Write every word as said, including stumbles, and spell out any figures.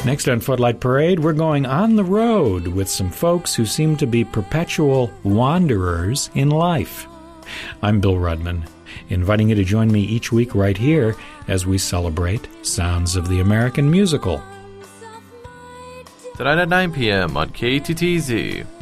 Next on Footlight Parade, we're going on the road with some folks who seem to be perpetual wanderers in life. I'm Bill Rudman, inviting you to join me each week right here as we celebrate Sounds of the American Musical. Tonight at nine p.m. on K T T Z.